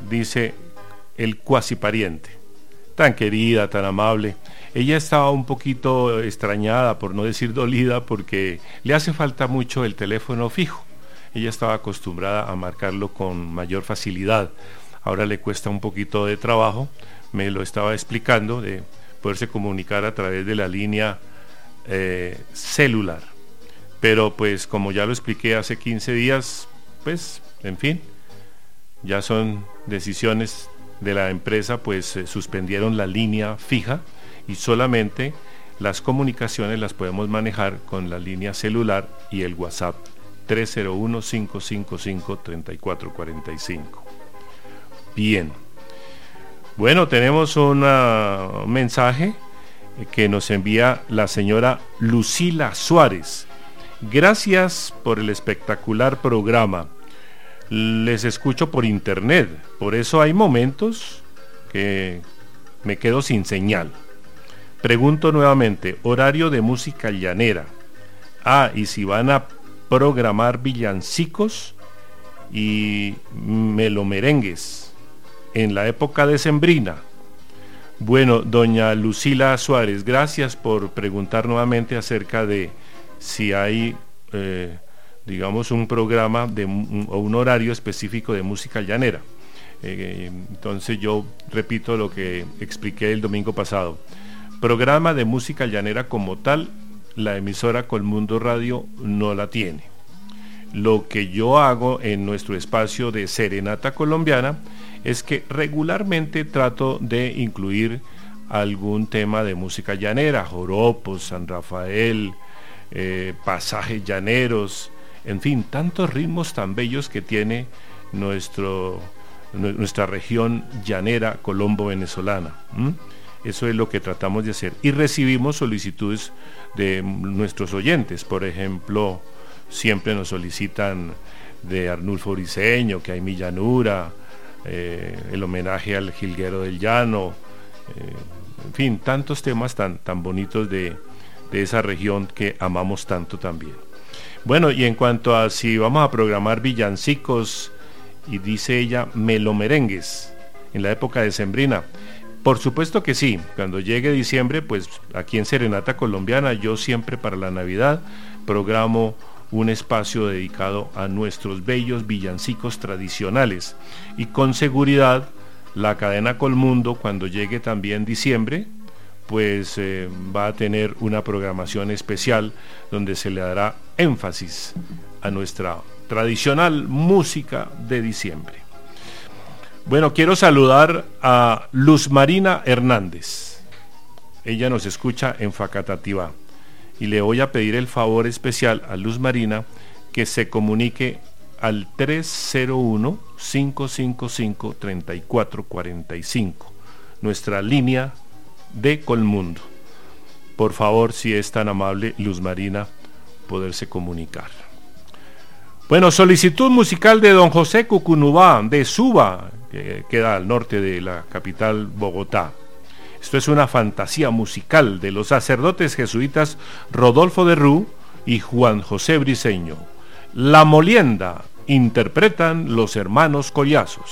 dice el cuasi pariente, tan querida, tan amable. Ella estaba un poquito extrañada, por no decir dolida, porque le hace falta mucho el teléfono fijo. Ella estaba acostumbrada a marcarlo con mayor facilidad. Ahora le cuesta un poquito de trabajo, me lo estaba explicando, de poderse comunicar a través de la línea celular. Pero pues como ya lo expliqué hace 15 días, pues en fin, ya son decisiones de la empresa, pues suspendieron la línea fija y solamente las comunicaciones las podemos manejar con la línea celular y el WhatsApp 301-555-3445. Bien, bueno, tenemos un mensaje que nos envía la señora Lucila Suárez. Gracias por el espectacular programa. Les escucho por internet, por eso hay momentos que me quedo sin señal. Pregunto nuevamente, horario de música llanera. Y si van a programar villancicos y melomerengues en la época decembrina. Bueno, doña Lucila Suárez, gracias por preguntar nuevamente acerca de si hay, digamos, un programa o un horario específico de música llanera. Entonces yo repito lo que expliqué el domingo pasado. Programa de música llanera como tal, la emisora Colmundo Radio no la tiene. Lo que yo hago en nuestro espacio de Serenata Colombiana es que regularmente trato de incluir algún tema de música llanera, joropos, San Rafael, pasajes llaneros, en fin, tantos ritmos tan bellos que tiene nuestra región llanera colombo-venezolana. Eso es lo que tratamos de hacer. Y recibimos solicitudes de nuestros oyentes. Por ejemplo, siempre nos solicitan de Arnulfo Briceño, que hay mi llanura, el homenaje al jilguero del llano, en fin, tantos temas tan bonitos de esa región que amamos tanto también. Bueno, y en cuanto a si vamos a programar villancicos, y dice ella, melomerengues, en la época decembrina, por supuesto que sí. Cuando llegue diciembre, pues aquí en Serenata Colombiana, yo siempre para la Navidad programo un espacio dedicado a nuestros bellos villancicos tradicionales, y con seguridad la cadena Colmundo, cuando llegue también diciembre, pues va a tener una programación especial donde se le dará énfasis a nuestra tradicional música de diciembre. Bueno, quiero saludar a Luz Marina Hernández. Ella nos escucha en Facatativá. Y le voy a pedir el favor especial a Luz Marina que se comunique al 301-555-3445, nuestra línea de Colmundo. Por favor, si es tan amable, Luz Marina, poderse comunicar. Bueno, solicitud musical de don José Cucunubá, de Suba, que queda al norte de la capital Bogotá. Esto es una fantasía musical de los sacerdotes jesuitas Rodolfo de Rú y Juan José Briceño. La Molienda interpretan los hermanos Collazos.